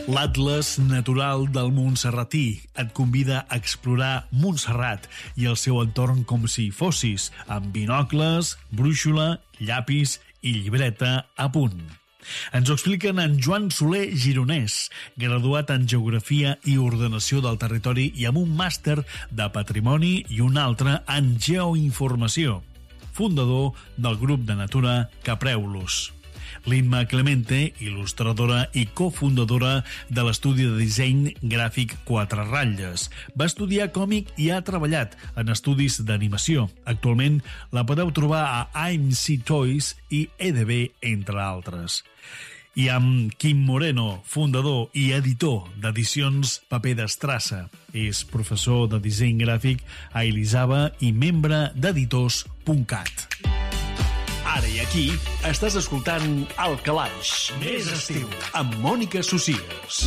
L'Atles Natural del Montserratí et convida a explorar Montserrat i el seu entorn com si hi fossis, amb binocles, brúixola, llapis i llibreta a punt. Ens ho expliquen en Joan Soler Gironès, graduat en Geografia i Ordenació del Territori i amb un màster de Patrimoni i un altre en Geoinformació, fundador del grup de natura Capreulos. L'Imma Clemente, il·lustradora i cofundadora de l'estudi de disseny gràfic Quatre Ratlles. Va estudiar còmic i ha treballat en estudis d'animació. Actualment la podeu trobar a AMC Toys i EDB, entre altres. I amb Quim Moreno, fundador i editor d'edicions Paper d'Estrassa. És professor de disseny gràfic a Elisava i membre d'editors.cat. Ara i aquí estàs escoltant El Calaix, més estiu, amb Mònica Socias.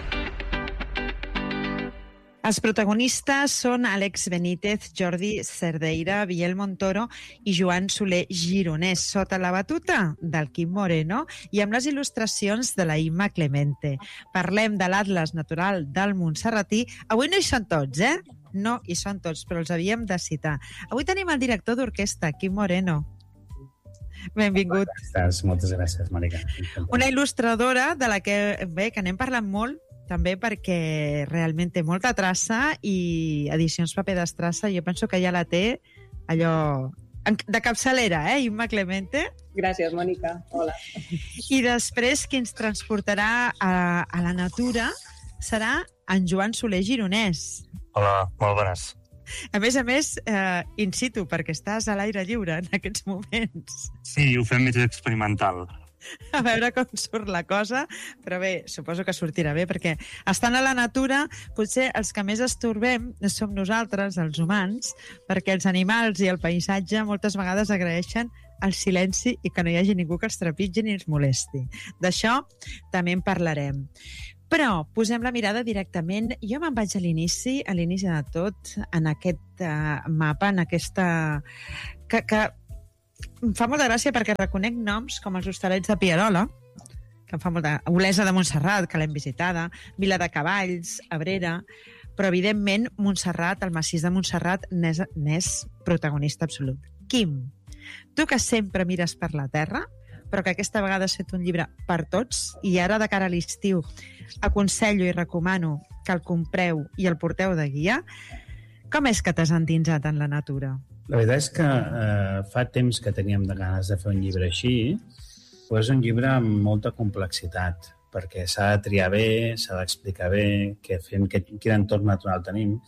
Els protagonistes són Àlex Benítez, Jordi Cerdeira, Biel Montoro i Joan Soler Gironès, sota la batuta del Quim Moreno i amb les il·lustracions de la Imma Clemente. Parlem de l'Atles Natural del Montserratí. Avui no hi són tots, No hi són tots, però els havíem de citar. Avui tenim el director d'orquestra, Quim Moreno. Benvingut. Moltes gràcies, Mònica. Una il·lustradora de la que anem parlant molt, també perquè realment té molta traça i Edicions Paper d'Estrassa, jo penso que ja la té allò de capçalera, Imma Clemente? Gràcies, Mònica. Hola. I després qui ens transportarà a la natura serà en Joan Soler Gironès. Hola, molt bones. A més, in situ, perquè estàs a l'aire lliure en aquests moments. Sí, ho fem més experimental. A veure com surt la cosa, però bé, suposo que sortirà bé, perquè estant a la natura, potser els que més estorbem som nosaltres, els humans, perquè els animals i el paisatge moltes vegades agraeixen el silenci i que no hi hagi ningú que els trepitgi ni els molesti. D'això també en parlarem. Però posem la mirada directament. Jo me'n vaig a l'inici de tot, en aquest mapa, en aquesta... que em fa molta gràcia perquè reconec noms com els Hostalets de Pierola, que em fa molta... Olesa de Montserrat, que l'hem visitada, Vila de Cavalls, Abrera, però evidentment Montserrat, el massís de Montserrat, n'és protagonista absolut. Quim, tu que sempre mires per la terra, però que aquesta vegada has fet un llibre per tots i ara de cara a l'estiu aconsello i recomano que el compreu i el porteu de guia. Com és que t'has endinsat en la natura? La veritat és que fa temps que teníem de ganes de fer un llibre així, però és un llibre amb molta complexitat, perquè s'ha de triar bé, s'ha d'explicar bé què fem, quin entorn natural tenim.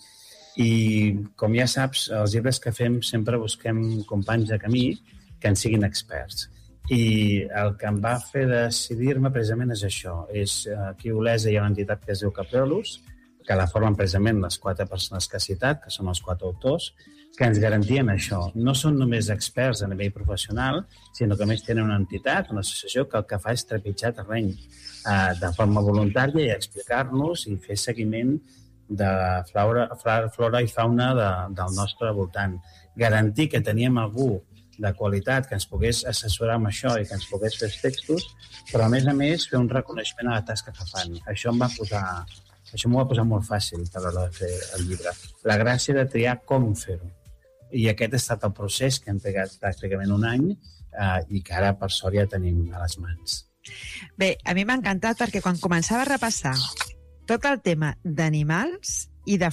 I, com ja saps, els llibres que fem sempre busquem companys de camí que en siguin experts. I el que em va fer decidir-me precisament és això. Aquí a Olesa hi ha una entitat que es diu Capreulos, que la formen precisament les 4 persones que he citat, que són els 4 autors, que ens garantien això. No són només experts a nivell professional, sinó que a més tenen una entitat, una associació, que el que fa és trepitjar terreny de forma voluntària i explicar-nos i fer seguiment de flora i fauna del nostre voltant. Garantir que teníem algú de qualitat que ens pogués assessorar amb això i que ens pogués fer els textos, però a més fer un reconeixement a la tasca que fan. Això m'ho va posar molt fàcil a l'hora de fer el llibre. La gràcia de triar com fer-ho. I aquest ha estat el procés que hem pegat pràcticament un any i que ara, per sort, ja tenim a les mans. Bé, a mi m'ha encantat perquè quan començava a repassar tot el tema d'animals i de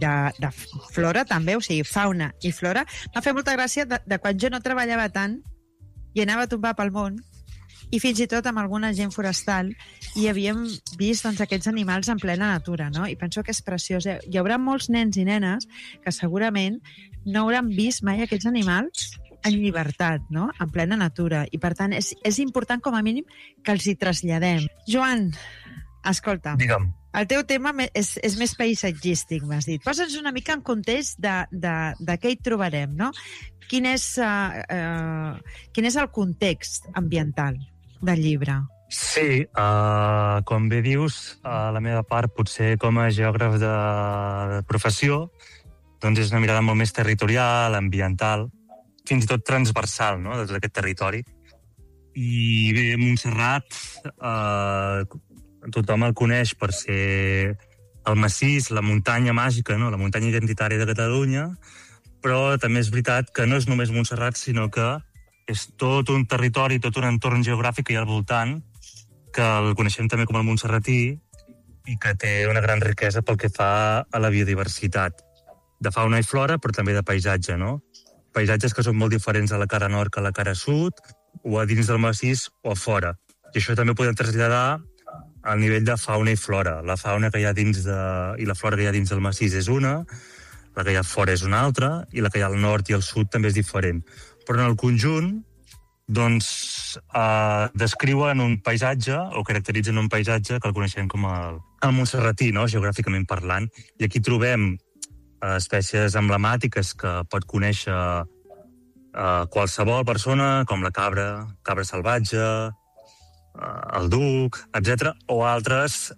flora també, o sigui, fauna i flora, m'ha fet molta gràcia de quan jo no treballava tant i anava a tombar pel món i fins i tot amb alguna gent forestal i havíem vist aquests animals en plena natura, no? I penso que és preciós. Hi haurà molts nens i nenes que segurament no hauran vist mai aquests animals en llibertat, no? En plena natura. I per tant és important com a mínim que els hi traslladem. Joan, escolta. Digue'm. El teu tema és més paisatgístic, m'has dit. Posa'ns una mica en context de què hi trobarem, no? Quin és el context ambiental del llibre? Sí, com bé dius, la meva part, potser com a geògraf de professió, doncs és una mirada molt més territorial, ambiental, fins i tot transversal, no?, d'aquest territori. I bé, Montserrat, tothom el coneix per ser el massís, la muntanya màgica, no? La muntanya identitària de Catalunya, però també és veritat que no és només Montserrat, sinó que és tot un territori, tot un entorn geogràfic que hi ha al voltant, que el coneixem també com el montserratí i que té una gran riquesa pel que fa a la biodiversitat, de fauna i flora, però també de paisatge, no? Paisatges que són molt diferents a la cara nord que a la cara sud, o a dins del massís o a fora. I això també ho podem traslladar al nivell de fauna i flora. La fauna que hi ha dins i la flora que hi ha dins del massís és una, la que hi ha fora és una altra, i la que hi ha al nord i al sud també és diferent. Però en el conjunt, doncs, descriuen un paisatge o caracteritzen un paisatge que el coneixem com el montserratí, no? Geogràficament parlant. I aquí trobem espècies emblemàtiques que pot conèixer qualsevol persona, com la cabra salvatge, el duc, etc., o altres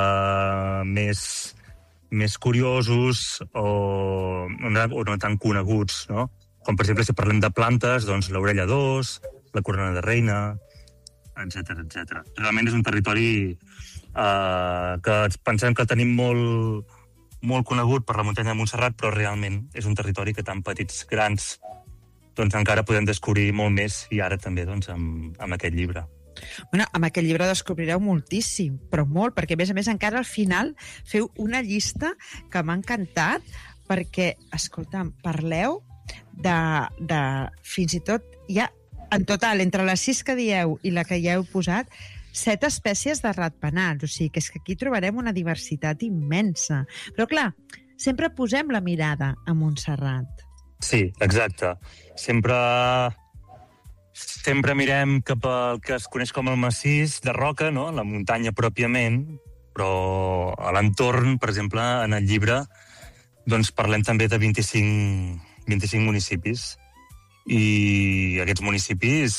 més curiosos o no tan coneguts, no? Com, per exemple, si parlem de plantes, doncs l'orella d'ós, la corona de reina, etc. Realment és un territori que pensem que tenim molt conegut per la muntanya de Montserrat, però realment és un territori que tan petits, grans, doncs encara podem descobrir molt més, i ara també doncs, amb aquest llibre. Bueno, amb aquest llibre descobrireu moltíssim, però molt, perquè a més encara al final feu una llista que m'ha encantat, perquè, escolta'm, parleu de fins i tot, hi ha en total, entre les 6 que dieu i la que ja heu posat, 7 espècies de ratpenats. O sigui, que és que aquí trobarem una diversitat immensa. Però, clar, sempre posem la mirada a Montserrat. Sí, exacte. Sempre mirem cap al que es coneix com el massís de roca, no? La muntanya pròpiament, però a l'entorn, per exemple, en el llibre, doncs parlem també de 25 municipis. I aquests municipis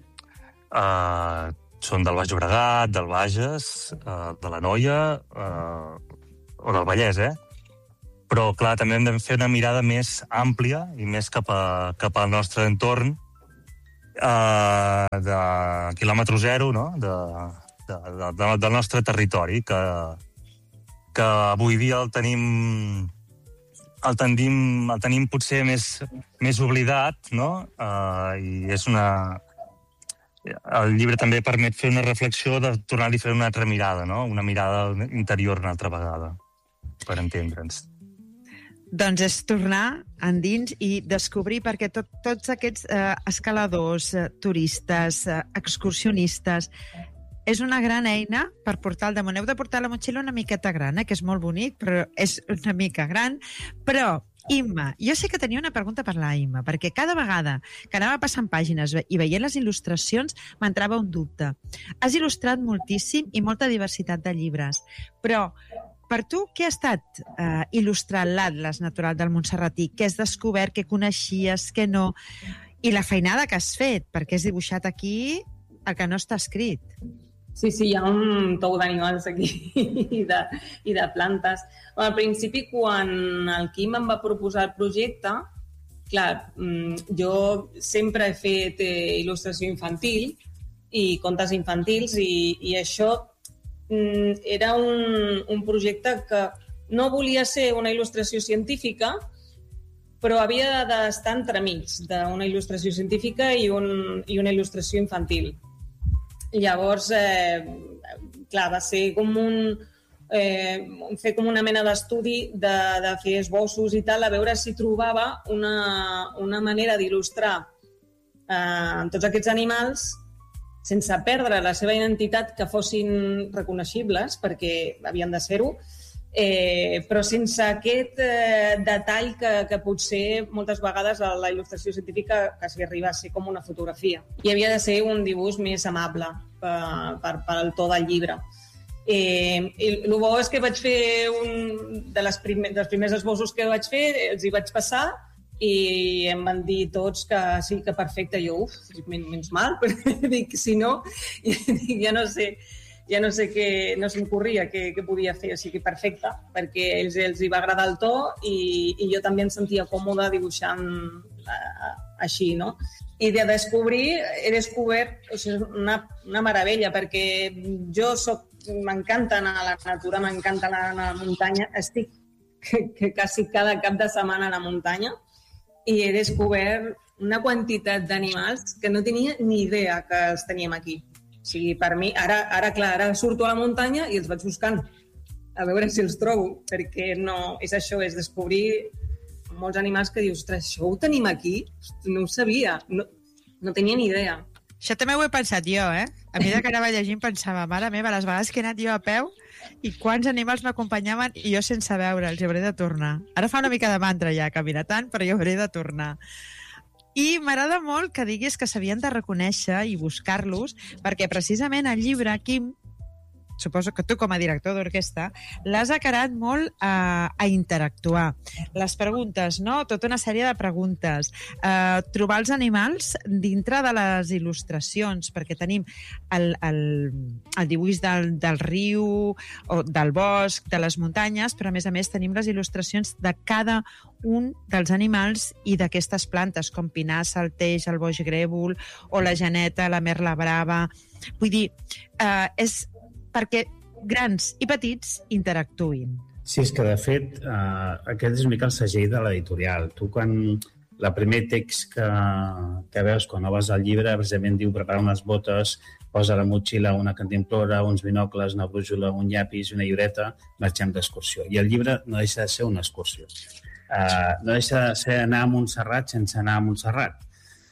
són del Baix Llobregat, del Bages, de l'Anoia o del Vallès, Però, clar, també hem de fer una mirada més àmplia i més cap al nostre entorn de quilòmetre zero, no? Del nostre territori, que avui dia el tenim potser més oblidat, no? I és el llibre també permet fer una reflexió de tornar-li a fer una altra mirada, no? Una mirada interior una altra vegada, per entendre'ns. Doncs és tornar endins i descobrir, perquè tots aquests escaladors, turistes, excursionistes, és una gran eina per portar al damunt. Heu de portar la motxilla una miqueta gran, que és molt bonic, però és una mica gran. Però, Imma, jo sé que tenia una pregunta per la Imma, perquè cada vegada que anava passant pàgines i veient les il·lustracions m'entrava un dubte. Has il·lustrat moltíssim i molta diversitat de llibres, però per tu, què ha estat il·lustrar l'Atles Natural del Montserratí? Què has descobert, què coneixies, què no? I la feinada que has fet, perquè has dibuixat aquí el que no està escrit. Sí, hi ha un tou d'animals aquí i de plantes. Al principi, quan el Quim em va proposar el projecte, clar, jo sempre he fet il·lustració infantil i contes infantils i això era un projecte que no volia ser una il·lustració científica, però havia d'estar entremig d'una il·lustració científica i una il·lustració infantil. Llavors, clar, va ser com fer com una mena d'estudi de fer esbossos i tal, a veure si trobava una manera d'il·lustrar tots aquests animals sense perdre la seva identitat, que fossin reconeixibles, perquè havien de ser-ho, però sense aquest detall que potser moltes vegades a la il·lustració científica quasi arriba a ser com una fotografia. I havia de ser un dibuix més amable pel to del llibre. El bo és que vaig fer dels primers esbossos que vaig fer, els hi vaig passar i em van dir tots que sí, que perfecte. Jo, menys mal, però dic, si no, ja no sé què, no se'm corria què podia fer, o sigui, perfecte, perquè els hi va agradar el to i jo també em sentia còmoda dibuixant així, no? I de descobrir, he descobert, o sigui, una meravella, perquè jo soc m'encanta anar a la natura, m'encanta anar a la muntanya. Estic que quasi cada cap de setmana a la muntanya i he descobert una quantitat d'animals que no tenia ni idea que els teníem aquí. O sigui, per mi, ara surto a la muntanya i els vaig buscant a veure si els trobo, perquè no, és això, és descobrir molts animals que dius, ostres, això ho tenim aquí? No ho sabia, no tenia ni idea. Això també ho he pensat jo, A mesura que anava llegint pensava, mare meva, les vegades que he anat jo a peu i quants animals m'acompanyaven i jo sense veure'ls, hi hauré de tornar. Ara fa una mica de mantra ja, caminar tant, però hi hauré de tornar. I m'agrada molt que diguis que s'havien de reconèixer i buscar-los, perquè precisament el llibre, Quim, suposo que tu com a director d'orquestra, l'has acarat molt a interactuar. Les preguntes, no? Tota una sèrie de preguntes. Trobar els animals dintre de les il·lustracions, perquè tenim el dibuix del riu, o del bosc, de les muntanyes, però a més tenim les il·lustracions de cada un dels animals i d'aquestes plantes, com pinassa, el teix, el boix grèvol, o la geneta, la merla brava. Vull dir, és perquè grans i petits interactuïn. Sí, és que de fet aquest és una mica el segell de l'editorial. Tu quan el primer text que veus quan obres el llibre precisament diu prepara unes botes, posa a la motxilla una cantimplora, uns binocles, una brúixola, un llapis, una llibreta, marxem d'excursió. I el llibre no deixa de ser una excursió. No deixa de ser anar a Montserrat sense anar a Montserrat.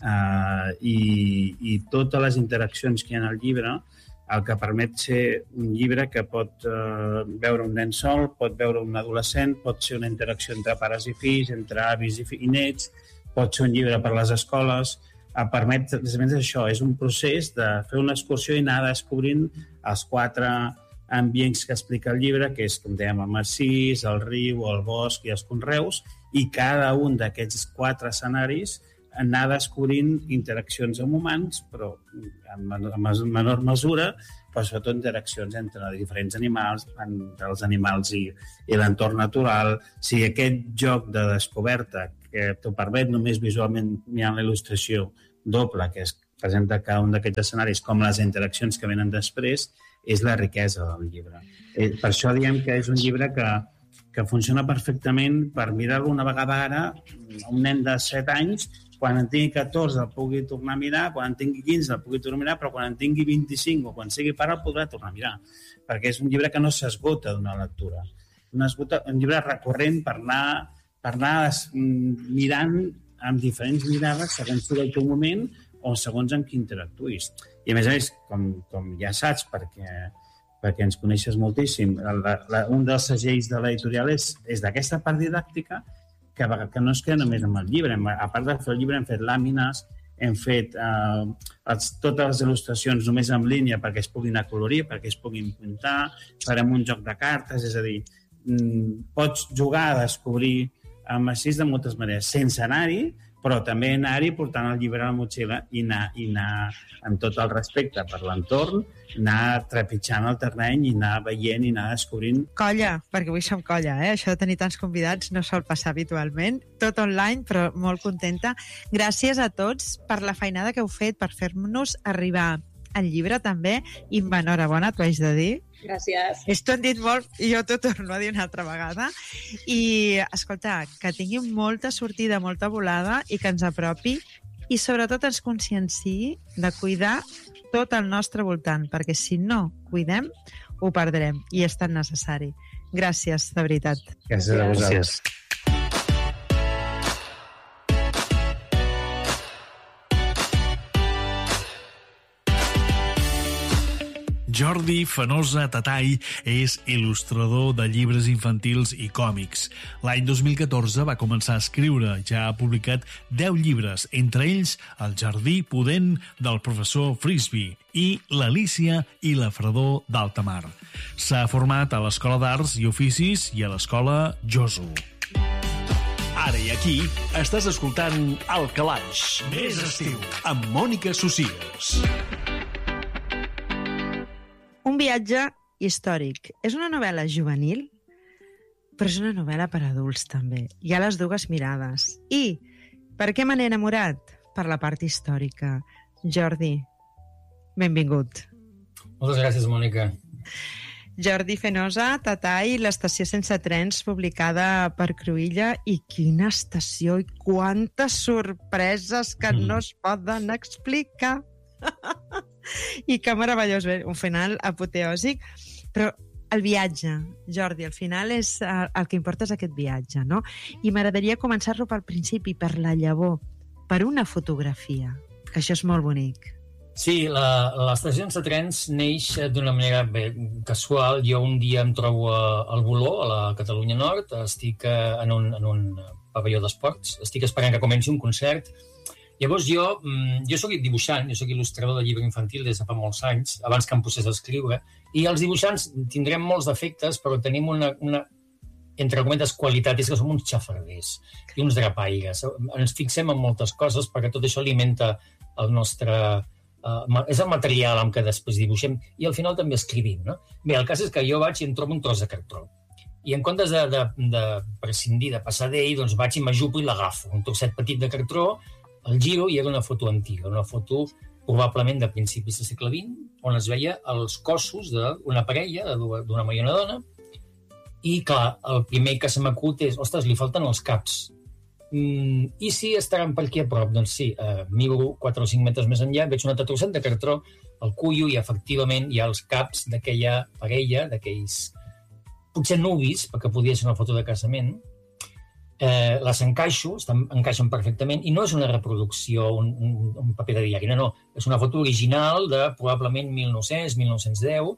I totes les interaccions que hi ha en el llibre el que permet ser un llibre que pot veure un nen sol, pot veure un adolescent, pot ser una interacció entre pares i fills, entre avis i nets, pot ser un llibre per a les escoles, permet, precisament això, és un procés de fer una excursió i anar descobrint els 4 ambients que explica el llibre, que és, com dèiem, el massís, el riu, el bosc i els conreus, i cada un d'aquests 4 escenaris anar descobrint interaccions amb humans, però en menor mesura, però sobretot interaccions entre diferents animals, entre els animals i l'entorn natural. O sigui, aquest joc de descoberta que t'ho permet només visualment mirant la il·lustració doble, que es presenta cada un d'aquests escenaris, com les interaccions que venen després, és la riquesa del llibre. Per això diem que és un llibre que funciona perfectament per mirar-lo una vegada ara, un nen de 7 anys, quan en tingui 14 el pugui tornar a mirar, quan en tingui 15 el pugui tornar a mirar, però quan en tingui 25 o quan sigui pare el podrà tornar a mirar, perquè és un llibre que no s'esgota d'una lectura. Un llibre recurrent per anar mirant amb diferents mirades segons tu del teu moment o segons amb qui interactuïs. I a més, com ja saps, perquè ens coneixes moltíssim, un dels segells de l'editorial és d'aquesta part didàctica que no es queda només amb el llibre. A part de fer el llibre, hem fet làmines, hem fet totes les il·lustracions només en línia perquè es puguin acolorir, perquè es puguin pintar, farem un joc de cartes, és a dir, pots jugar a descobrir el massís de moltes maneres, sense anar-hi, però també anar-hi portant el llibre a la motxilla i anar amb tot el respecte per l'entorn, anar trepitjant el terreny i anar veient i anar descobrint. Colla, perquè avui som colla, Això de tenir tants convidats no sol passar habitualment. Tot online, però molt contenta. Gràcies a tots per la feinada que heu fet, per fer-nos arribar el llibre també, i enhorabona, t'ho haig de dir. Gràcies. T'ho han dit molt i jo t'ho torno a dir una altra vegada. I, escolta, que tinguin molta sortida, molta volada i que ens apropi i sobretot ens conscienciï de cuidar tot el nostre voltant, perquè si no cuidem, ho perdrem i és tan necessari. Gràcies, de veritat. Gràcies a vosaltres. Jordi Fenosa Tatay és il·lustrador de llibres infantils i còmics. L'any 2014 va començar a escriure, ja ha publicat 10 llibres, entre ells El jardí pudent del professor Frisbee i L'Alícia i la fredor d'alta mar. S'ha format a l'Escola d'Arts i Oficis i a l'Escola Joso. Ara i aquí estàs escoltant El Calaix, més estiu, amb Mònica Socias. Un viatge històric. És una novel·la juvenil, però és una novel·la per adults també. Hi ha les dues mirades. I per què me n'he enamorat? Per la part històrica. Jordi, benvingut. Moltes gràcies, Mònica. Jordi Fenosa, Tatai, l'estació sense trens, publicada per Cruïlla. I quina estació i quantes sorpreses que no es poden explicar. I que meravellós, bé, un final apoteòsic. Però el viatge, Jordi, al final és el que importa és aquest viatge, no? I m'agradaria començar-lo pel principi, per la llavor, per una fotografia, que això és molt bonic. Sí, l'estació sense trens neix d'una manera casual. Jo un dia em trobo al Voló, a la Catalunya Nord, estic en un pavelló d'esports, estic esperant que comenci un concert. Llavors jo soc dibuixant, jo soc il·lustrador de llibre infantil des de fa molts anys, abans que em posés a escriure, i els dibuixants tindrem molts defectes, però tenim una entre cometes, qualitat, és que som uns xafarders i uns drapaires. Ens fixem en moltes coses perquè tot això alimenta el nostre... és el material amb què després dibuixem i al final també escrivim, no? Bé, el cas és que jo vaig i em trobo un tros de cartró i en comptes de prescindir, de passar d'ell, doncs vaig i m'ajupo i l'agafo. Un trosset petit de cartró, el giro i era una foto antiga, una foto probablement de principis del segle XX, on es veia els cossos d'una parella, d'una home i una dona, i clar, el primer que se m'acut és, ostres, li falten els caps. I si estaran per aquí a prop? Doncs sí, miro 4 o 5 metres més enllà, veig un altre trosset de cartró, el cullo i efectivament hi ha els caps d'aquella parella, d'aquells potser nuvis, perquè podia ser una foto de casament. Les encaixo, encaixen perfectament, i no és una reproducció, un paper de diari, no, és una foto original de probablement 1900, 1910,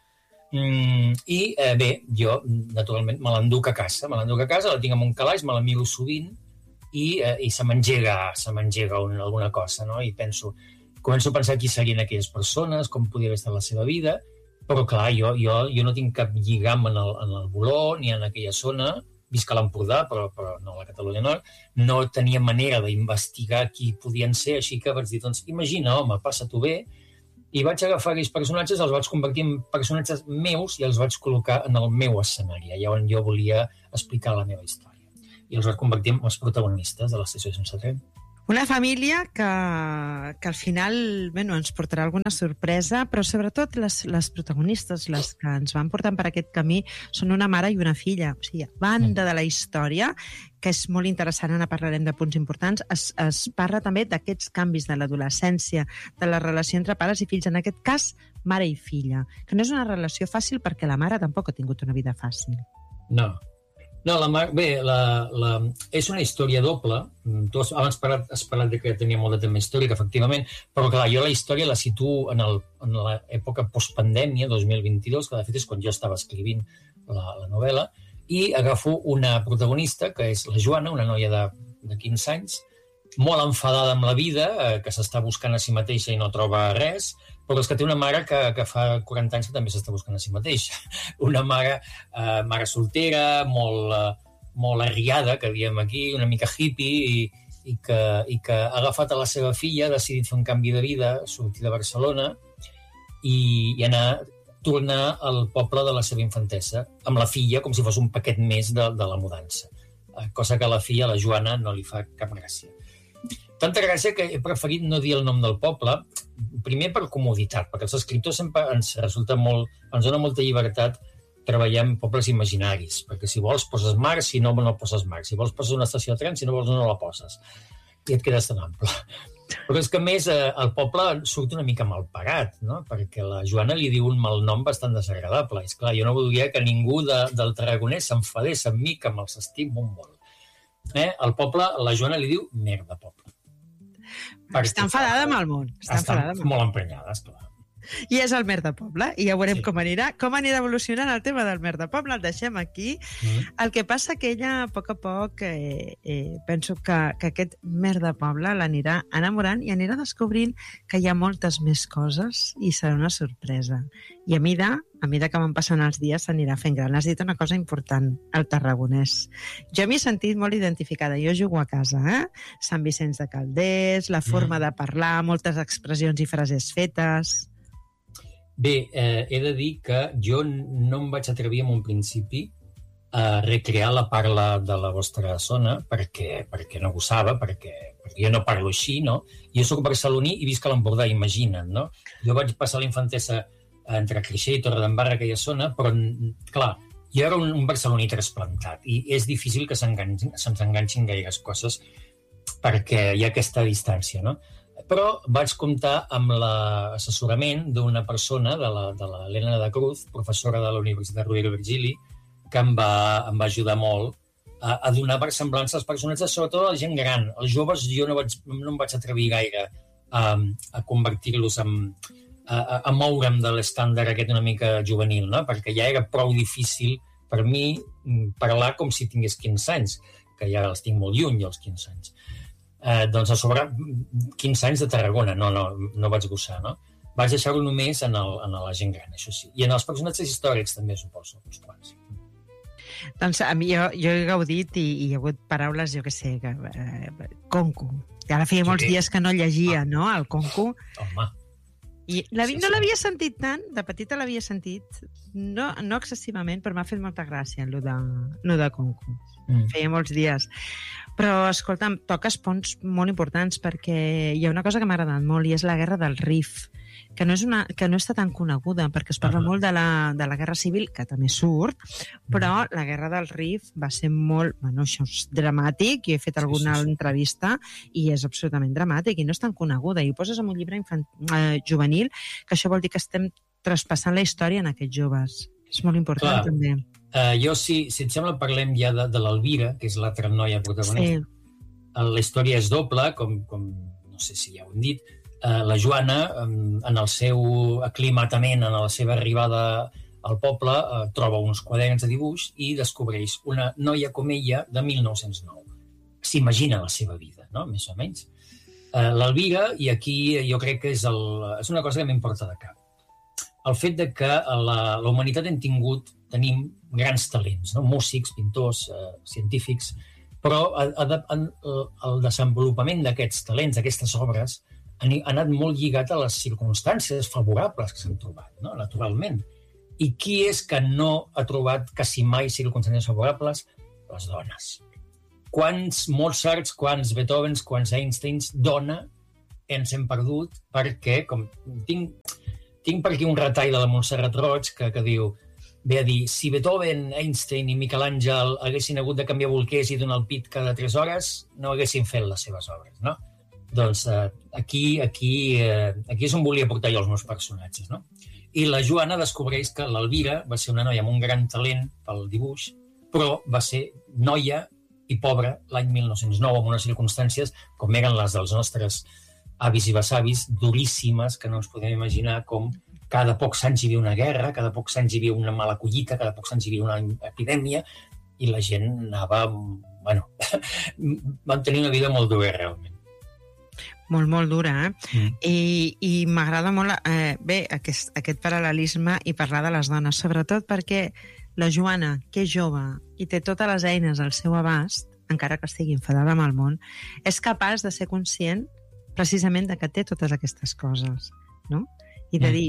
i bé, jo naturalment me l'enduc a casa, la tinc en un calaix, me la miro sovint, i se m'engega alguna cosa, no? I començo a pensar qui serien aquelles persones, com podia haver estat la seva vida, però clar, jo no tinc cap lligam en el Voló ni en aquella zona, visc a l'Empordà, però no a la Catalunya Nord, no tenia manera d'investigar qui podien ser, així que vaig dir, doncs imagina, home, passa-t'ho bé, i vaig agafar aquells personatges, els vaig convertir en personatges meus i els vaig col·locar en el meu escenari, allà on jo volia explicar la meva història. I els vaig convertir en els protagonistes de l'estació sense tren. Una família que al final ens portarà alguna sorpresa, però sobretot les protagonistes, les que ens van portant per aquest camí, són una mare i una filla. O sigui, a banda de la història, que és molt interessant, ara parlarem de punts importants, es parla també d'aquests canvis de l'adolescència, de la relació entre pares i fills, en aquest cas, mare i filla, que no és una relació fàcil perquè la mare tampoc ha tingut una vida fàcil. No, és una història doble. Tu abans has parlat de que tenia molt de tema històric, efectivament, però clar, jo la història la situo en l'època postpandèmia, 2022, que de fet és quan jo estava escrivint la novel·la, i agafo una protagonista, que és la Joana, una noia de 15 anys, molt enfadada amb la vida, que s'està buscant a si mateixa i no troba res, però és que té una mare que fa 40 anys que també s'està buscant a si mateixa. Una mare soltera, molt arriada, que diem aquí, una mica hippie, i que ha agafat a la seva filla, ha decidit fer un canvi de vida, sortir de Barcelona i tornar al poble de la seva infantesa, amb la filla, com si fos un paquet més de la mudança. Cosa que a la filla, la Joana, no li fa cap gràcia. Tanta gràcia que he preferit no dir el nom del poble, primer per comoditat, perquè els escriptors sempre ens dona molta llibertat treballar en pobles imaginaris, perquè si vols poses mar, si no poses mar, si vols poses una estació de tren, si no vols no la poses, i et quedes tan ample. Però és que a més el poble surt una mica mal parat, no? Perquè la Joana li diu un malnom bastant desagradable. És clar, jo no voldria que ningú del Tarragonès s'enfadés amb mi, que me'ls estimo molt. Al poble, la Joana li diu merda poble. Està enfadada amb el món. Està molt emprenyada, esclar. I és el merda poble, i ja veurem com anirà evolucionant el tema del merda poble, el deixem aquí. El que passa que ella, a poc penso que aquest merda poble l'anirà enamorant i anirà descobrint que hi ha moltes més coses i serà una sorpresa. I a mida que van passant els dies s'anirà fent gran. Has dit una cosa important, el tarragonès. Jo m'hi he sentit molt identificada. Jo jugo a casa, Sant Vicenç de Calders, la forma de parlar, moltes expressions i frases fetes. Bé, he de dir que jo no em vaig atrevir en un principi a recrear la parla de la vostra zona perquè no gosava, perquè jo no parlo així, no? Jo soc barceloní i visc a l'Empordà, imagina't, no? Jo vaig passar la infantesa entre Creixell i Torredembarra, aquella zona, però, clar, jo era un barceloní trasplantat i és difícil que se'ns enganxin gaires coses perquè hi ha aquesta distància, no? Però vaig comptar amb l'assessorament d'una persona, de l'Helena de Cruz, professora de la Universitat Rovira i Virgili, que em va ajudar molt a donar versemblança als personatges, sobretot a la gent gran. Els joves jo no em vaig atrevir gaire a convertir-los a moure'm de l'estàndard aquest una mica juvenil, no? Perquè ja era prou difícil per mi parlar com si tingués 15 anys, que ja els tinc molt lluny, els 15 anys. Doncs a sobre 15 anys de Tarragona, no vaig gosar, no? Vaig deixar-ho només en la gent gran, això sí. I en els personatges històrics també, suposo, uns quants. Doncs a mi jo he gaudit i hi ha hagut paraules, jo què sé, conco. Ara feia molts dies que no llegia, no?, el conco. Home. I no l'havia sentit tant, de petita l'havia sentit, no excessivament, però m'ha fet molta gràcia, el de conco. Feia molts dies. Però, escolta'm, toques ponts molt importants perquè hi ha una cosa que m'ha agradat molt i és la guerra del Rif, que no està tan coneguda perquè es parla molt de la guerra civil, que també surt, però la guerra del Rif va ser molt... Bueno, això és dramàtic, i he fet alguna entrevista i és absolutament dramàtic i no és tan coneguda. I ho poses en un llibre juvenil, que això vol dir que estem traspassant la història en aquests joves. És molt important, també. Jo, si et sembla, parlem ja de l'Elvira, que és l'altra noia protagonista. La història és doble, com no sé si ja ho hem dit. La Joana, en el seu aclimatament, en la seva arribada al poble, troba uns quaderns de dibuix i descobreix una noia com ella de 1909. S'imagina la seva vida, no?, més o menys. L'Elvira, i aquí jo crec que és una cosa que m'importa de cap. El fet de que la humanitat tenim grans talents, no? Músics, pintors, científics, però el desenvolupament d'aquests talents, d'aquestes obres, ha anat molt lligat a les circumstàncies favorables que s'han trobat, no?, naturalment. I qui és que no ha trobat quasi mai circumstàncies favorables? Les dones. Quants Mozarts, quants Beethovens, quants Einsteins, dona, ens hem perdut perquè, com tinc per aquí un retall de la Montserrat Roig que diu, ve a dir, si Beethoven, Einstein i Miquel Àngel haguessin hagut de canviar bolquers i donar el pit cada 3 hores, no haguessin fet les seves obres, no? Doncs aquí és on volia portar jo els meus personatges, no? I la Joana descobreix que l'Elvira va ser una noia amb un gran talent pel dibuix, però va ser noia i pobra l'any 1909, amb unes circumstàncies com eren les dels nostres avis i besavis, duríssimes, que no ens podem imaginar, com cada pocs anys hi havia una guerra, cada pocs anys hi havia una mala collita, cada pocs anys hi havia una epidèmia, i la gent anava... Bueno, van tenir una vida molt dura, realment. Molt, molt dura, I m'agrada molt aquest paral·lelisme i parlar de les dones, sobretot perquè la Joana, que és jove i té totes les eines al seu abast, encara que estigui enfadada amb el món, és capaç de ser conscient precisament de que té totes aquestes coses, no? I de dir,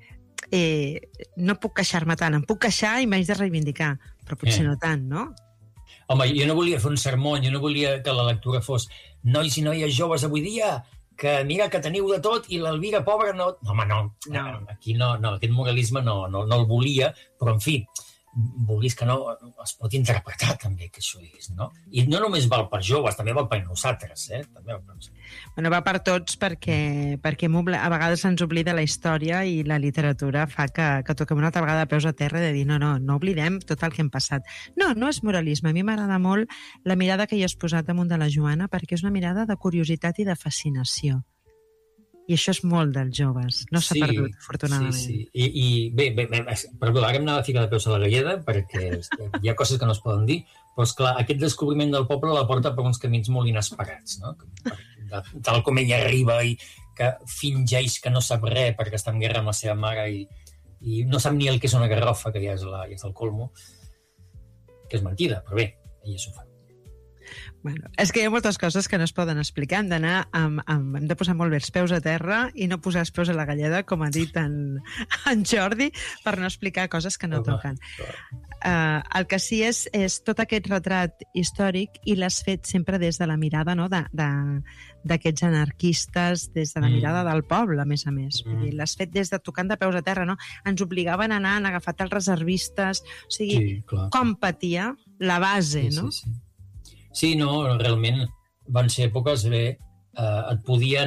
no puc queixar-me tant, em puc queixar i m'haig de reivindicar, però potser no tant, no? Home, jo no volia fer un sermó, jo no volia que la lectura fos nois i noies joves avui dia, que mira que teniu de tot i l'Elvira pobra no... Home, no. Aquí no, aquest moralisme no el volia, però en fi, vulguis que no, es pot interpretar també que això és, no? I no només val per joves, també val per nosaltres, també val per nosaltres. Bueno, va per tots perquè a vegades ens oblida la història i la literatura fa que toquem una altra vegada de peus a terra i de dir no oblidem tot el que hem passat. No és moralisme. A mi m'agrada molt la mirada que hi has posat damunt de la Joana perquè és una mirada de curiositat i de fascinació. I això és molt dels joves. No s'ha perdut, afortunadament. Sí. I bé, perdó, ara em anava a ficar de peus a la galleda perquè hi ha coses que no es poden dir, però, esclar, aquest descobriment del poble la porta per uns camins molt inesperats, no? Tal com ella arriba i que fingeix que no sap res perquè està en guerra amb la seva mare i no sap ni el que és una garrofa, que ja és el colmo, que és mentida, però bé, ella s'ho fa. Bueno, és que hi ha moltes coses que no es poden explicar. Hem de posar molt bé els peus a terra i no posar els peus a la galleda, com ha dit en Jordi, per no explicar coses que no toquen. El que sí és tot aquest retrat històric i l'has fet sempre des de la mirada, no? D'aquests anarquistes, des de la mirada del poble, a més. Vull dir, l'has fet des de tocant de peus a terra, no? Ens obligaven a anar, han agafat els reservistes, o sigui, com patia la base, no? Sí, no, realment van ser èpoques bé, et podien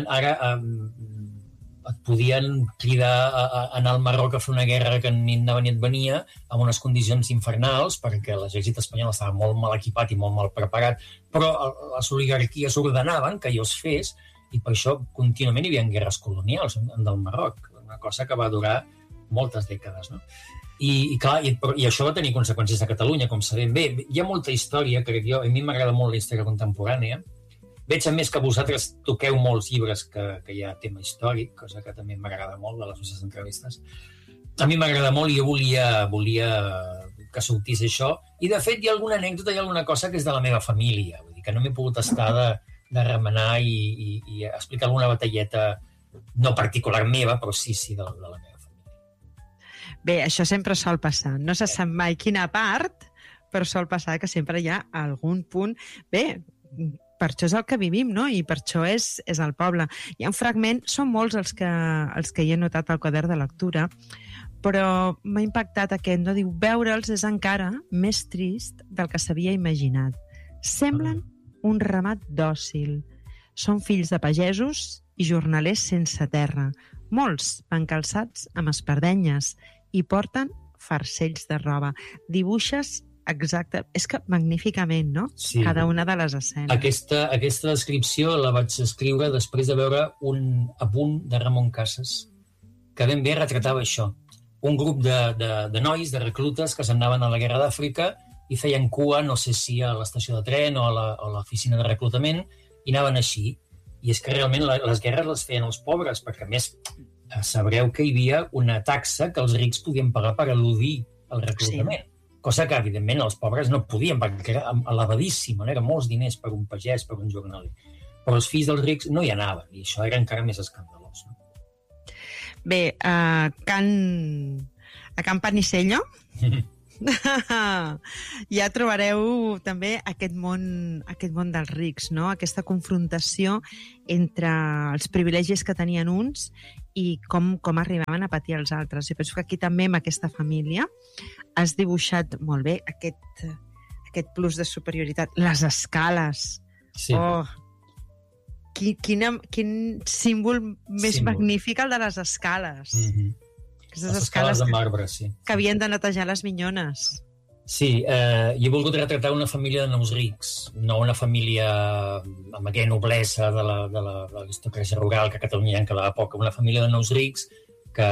cridar a anar al Marroc a fer una guerra que ni anava ni et venia, amb unes condicions infernals, perquè l'exèrcit espanyol estava molt mal equipat i molt mal preparat, però les oligarquies ordenaven que allò es fes, i per això contínuament hi havia guerres colonials del Marroc, una cosa que va durar moltes dècades, no? I això va tenir conseqüències a Catalunya, com sabem. Bé, hi ha molta història, crec jo, a mi m'agrada molt la història contemporània. Veig, a més, que vosaltres toqueu molts llibres que hi ha tema històric, cosa que també m'agrada molt de les vostres entrevistes. A mi m'agrada molt i jo volia que sortís això. I, de fet, hi ha alguna anècdota, hi ha alguna cosa que és de la meva família. Vull dir que no m'he pogut estar de remenar i explicar alguna batalleta, no particular meva, però sí de la meva família. Bé, això sempre sol passar. No se sap mai quina part, però sol passar que sempre hi ha algun punt... Bé, per això és el que vivim, no? I per això és el poble. Hi ha un fragment, són molts els que hi he notat al quadern de lectura, però m'ha impactat aquest, no? Diu, veure'ls és encara més trist del que s'havia imaginat. Semblen un ramat dòcil. Són fills de pagesos i jornalers sense terra. Molts van calçats amb espardenyes i porten farcells de roba. Dibuixes exacte, és que magníficament, no? Sí. Cada una de les escenes. Aquesta descripció la vaig escriure després de veure un apunt de Ramon Casas, que ben bé retratava això. Un grup de nois, de reclutes, que s'anaven a la guerra d'Àfrica i feien cua, no sé si a l'estació de tren o a l'oficina de reclutament, i anaven així. I és que realment les guerres les feien els pobres, perquè a més sabreu que hi havia una taxa que els rics podien pagar per eludir el reclutament. Sí. Cosa que, evidentment, els pobres no podien, perquè era elevadíssim, eren molts diners per un pagès, per un jornaler. Però els fills dels rics no hi anaven, i això era encara més escandalós. No? Bé, a Can Panisello ja trobareu també aquest món dels rics, no? Aquesta confrontació entre els privilegis que tenien uns i com arribaven a patir els altres. Jo penso que aquí també, amb aquesta família, has dibuixat molt bé aquest plus de superioritat. Les escales. Sí. Oh, quin símbol més magnífic, el de les escales. Les escales de marbre, sí. Que havien de netejar les minyones. Sí, jo he volgut retratar una família de nous rics, no una família amb aquella noblesa de l'aristocràcia rural que a Catalunya en quedava poca, una família de nous rics que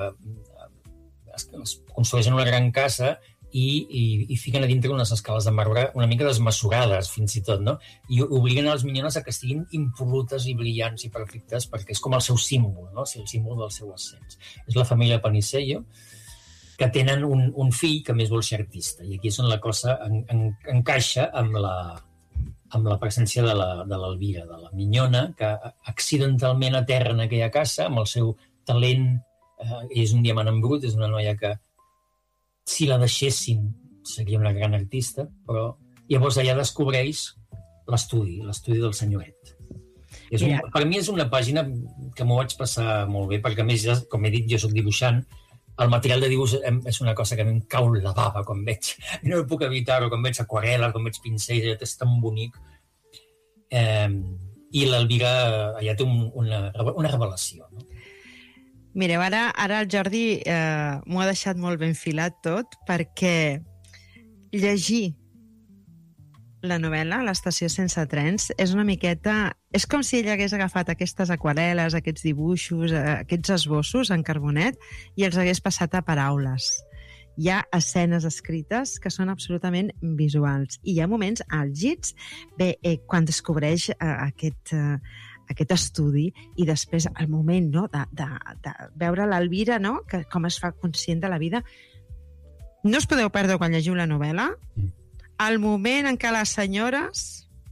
es construeixen una gran casa i fiquen a dintre unes escales de marbre una mica desmesurades, fins i tot, no? I obliguen a les minyones a que estiguin impol·lutes i brillants i perfectes, perquè és com el seu símbol, no? El símbol del seu ascens. És la família Panisello, que tenen un fill que més vol ser artista. I aquí és on la cosa encaixa amb la presència de l'Elvira, de la minyona, que accidentalment aterra en aquella casa amb el seu talent. És un diamant en brut, és una noia que, si la deixessin, seria una gran artista, però llavors allà descobreix l'estudi del senyoret. Per mi és una pàgina que m'ho vaig passar molt bé, perquè a més, com he dit, jo soc dibuixant. El material de dibuix és una cosa que a mi em cau la bava quan veig. No puc evitar-ho, quan veig aquarel·la, quan veig pincells, és tan bonic. I l'Elvira allà té una revelació. No? Mireu, ara el Jordi m'ho ha deixat molt ben filat tot, perquè llegir la novel·la, L'estació sense trens, és una miqueta... És com si ell hagués agafat aquestes aquarel·les, aquests dibuixos, aquests esbossos en carbonet i els hagués passat a paraules. Hi ha escenes escrites que són absolutament visuals. I hi ha moments àlgids, quan descobreix aquest estudi i després el moment, no, de veure l'Elvira, no, que com es fa conscient de la vida. No us podeu perdre quan llegiu la novel·la el moment en què les senyores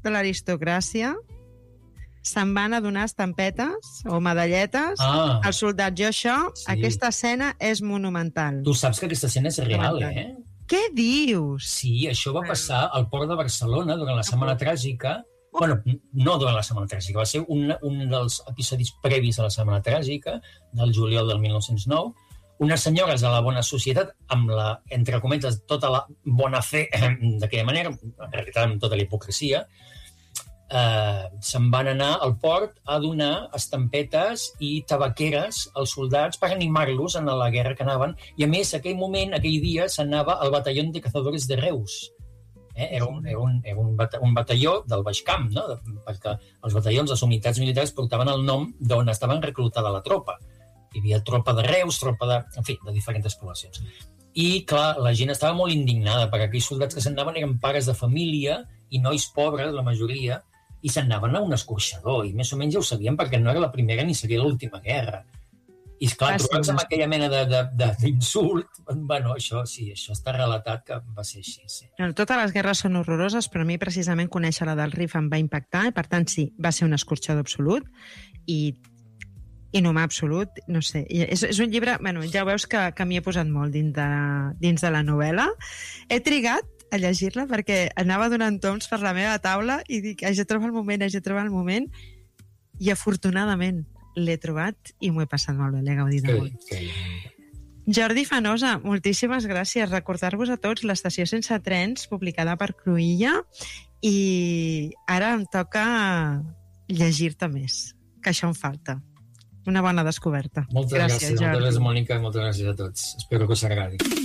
de l'aristocràcia se'n van a donar estampetes o medalletes als soldats. Aquesta escena és monumental. Tu saps que aquesta escena és real, Què dius? Sí, això va passar al port de Barcelona durant la Setmana Tràgica. Bueno, no durant la Setmana Tràgica, va ser un dels episodis previs a la Setmana Tràgica, del juliol del 1909. Unes senyores de la bona societat, amb la, entre cometes, tota la bona fe d'aquella manera, en realitat amb tota la hipocresia, se'n van anar al port a donar estampetes i tabaqueres als soldats per animar-los en la guerra que anaven. I, a més, aquell dia s'anava al batalló de cazadores de Reus. Era un batalló del Baix Camp, no? Perquè els batallons, les unitats militars, portaven el nom d'on estaven reclutada la tropa. Hi havia tropa de Reus, de diferents poblacions. I, clar, la gent estava molt indignada, perquè aquells soldats que s'anaven eren pares de família i nois pobres, la majoria, i s'anaven a un escorxador, i més o menys ja ho sabien perquè no era la primera ni seria l'última guerra. I, esclar, trobant-se amb aquella mena d'insult, bueno, això està relatat que va ser així, sí. Totes les guerres són horroroses, però a mi precisament conèixer la del Rif em va impactar, i per tant sí, va ser un escorxador absolut, i inhumà absolut, no sé. És un llibre, bueno, ja veus que m'hi he posat molt dins de la novel·la. He trigat a llegir-la perquè anava donant toms per la meva taula i dic, haig de trobar el moment, i afortunadament l'he trobat i m'ho he passat molt bé, l'he gaudit molt. Jordi Fanosa, moltíssimes gràcies. Recordar-vos a tots l'Estació sense trens, publicada per Cruïlla, i ara em toca llegir-te més, que això em falta. Una bona descoberta. Moltes gràcies, Jordi. Moltes gràcies, Mònica, i moltes gràcies a tots. Espero que us agradi.